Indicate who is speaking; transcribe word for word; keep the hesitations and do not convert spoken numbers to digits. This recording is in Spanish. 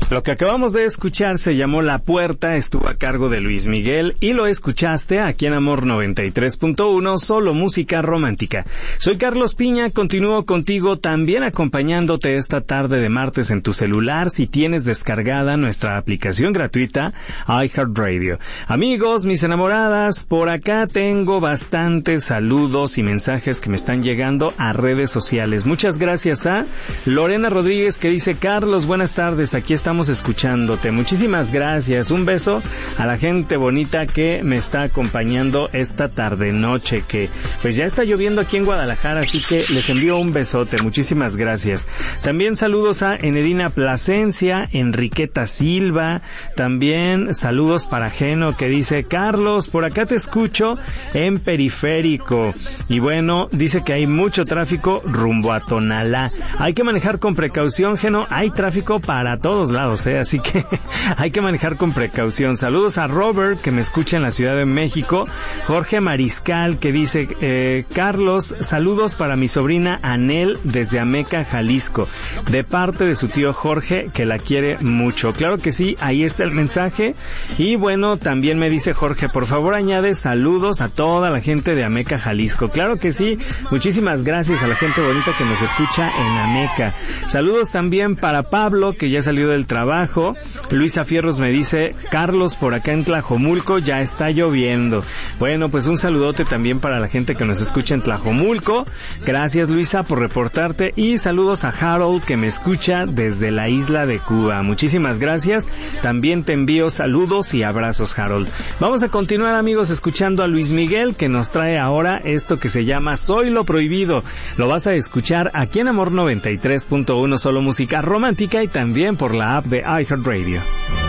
Speaker 1: Lo que acabamos de escuchar se llamó La Puerta, estuvo a cargo de Luis Miguel y lo escuchaste aquí en Amor noventa y tres punto uno, solo música romántica. Soy Carlos Piña, continúo contigo también acompañándote esta tarde de martes en tu celular si tienes descargada nuestra aplicación gratuita iHeartRadio. Amigos, mis enamoradas, por acá tengo bastantes saludos y mensajes que me están llegando a redes sociales. Muchas gracias a Lorena Rodríguez que dice: Carlos, buenas tardes, aquí estamos escuchándote. Muchísimas gracias. Un beso a la gente bonita que me está acompañando esta tarde noche, que pues ya está lloviendo aquí en Guadalajara, así que les envío un besote. Muchísimas gracias. También saludos a Enedina Plasencia, Enriqueta Silva, también saludos para Geno que dice: Carlos, por acá te escucho en Periférico. Y bueno, dice que hay mucho tráfico rumbo a Tonalá. Hay que manejar con precaución, Geno, hay tráfico para todos lados. ¿eh? Así que hay que manejar con precaución. Saludos a Robert, que me escucha en la Ciudad de México. Jorge Mariscal, que dice: eh, Carlos, saludos para mi sobrina Anel desde Ameca, Jalisco, de parte de su tío Jorge, que la quiere mucho. Claro que sí, ahí está el mensaje. Y bueno, también me dice Jorge, por favor añade saludos a toda la gente de Ameca, Jalisco. Claro que sí, muchísimas gracias a la gente bonita que nos escucha en Ameca. Saludos también para Pablo, que ya salió del trabajo. Luisa Fierros me dice: Carlos, por acá en Tlajomulco ya está lloviendo. Bueno, pues un saludote también para la gente que nos escucha en Tlajomulco. Gracias, Luisa, por reportarte. Y saludos a Harold, que me escucha desde la isla de Cuba. Muchísimas gracias. También te envío saludos y abrazos, Harold. Vamos a continuar, amigos, escuchando a Luis Miguel, que nos trae ahora esto que se llama Soy lo Prohibido. Lo vas a escuchar aquí en Amor noventa y tres punto uno, solo música romántica, y también por la app de iHeartRadio.